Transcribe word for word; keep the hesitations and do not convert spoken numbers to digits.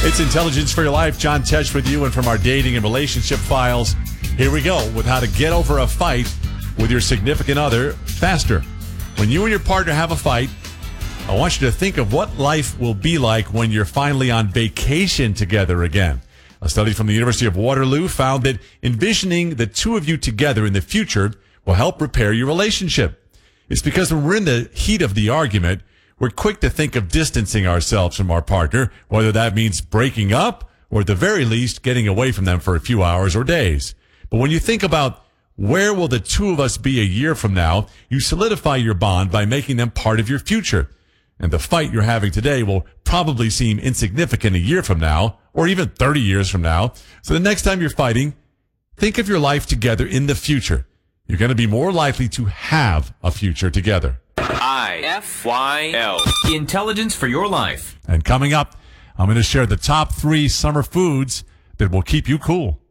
It's Intelligence for Your Life. John Tesh with you, and from our dating and relationship files, here we go with how to get over a fight with your significant other faster. When you and your partner have a fight, I want you to think of what life will be like when you're finally on vacation together again. A study from the University of Waterloo found that envisioning the two of you together in the future will help repair your relationship. It's because when we're in the heat of the argument, we're quick to think of distancing ourselves from our partner, whether that means breaking up or at the very least getting away from them for a few hours or days. But when you think about where will the two of us be a year from now, you solidify your bond by making them part of your future. And the fight you're having today will probably seem insignificant a year from now or even thirty years from now. So the next time you're fighting, think of your life together in the future. You're going to be more likely to have a future together. I F Y L. Intelligence for Your Life. And coming up, I'm going to share the top three summer foods that will keep you cool.